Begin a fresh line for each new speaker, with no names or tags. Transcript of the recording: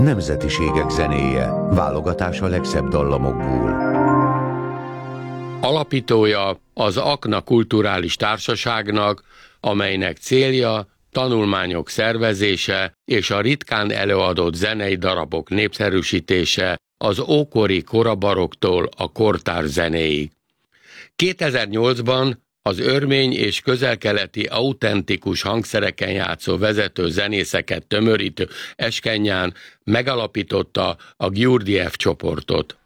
Nemzetiségek zenéje, válogatás a legszebb dallamokból.
Alapítója az Akna Kulturális Társaságnak, amelynek célja tanulmányok szervezése és a ritkán előadott zenei darabok népszerűsítése az ókori korabaroktól a kortárs zenéig. 2008-ban az örmény és közel-keleti autentikus hangszereken játszó vezető zenészeket tömörítő Eskenyán megalapította a Gyurgyev csoportot.